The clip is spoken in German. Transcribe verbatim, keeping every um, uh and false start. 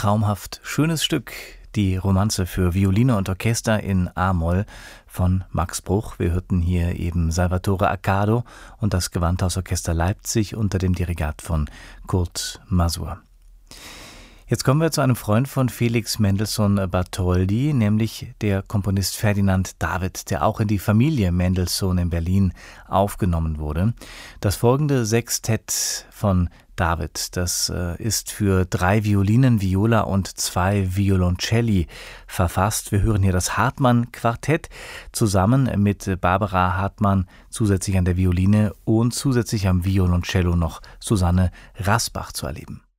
traumhaft schönes Stück, die Romanze für Violine und Orchester in A-Moll von Max Bruch. Wir hörten hier eben Salvatore Accardo und das Gewandhausorchester Leipzig unter dem Dirigat von Kurt Masur. Jetzt kommen wir zu einem Freund von Felix Mendelssohn Bartholdy, nämlich der Komponist Ferdinand David, der auch in die Familie Mendelssohn in Berlin aufgenommen wurde. Das folgende Sextett von David, das äh, ist für drei Violinen, Viola und zwei Violoncelli verfasst. Wir hören hier das Hartmann-Quartett zusammen mit Barbara Hartmann zusätzlich an der Violine und zusätzlich am Violoncello noch Susanne Rasbach zu erleben.